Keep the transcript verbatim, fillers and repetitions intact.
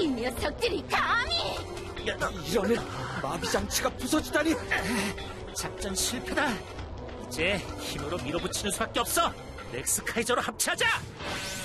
이 녀석들이 감히! 이런 마비 장치가 부서지다니. 작전 실패다. 이제 힘으로 밀어붙이는 수밖에 없어. 렉스 카이저로 합체하자.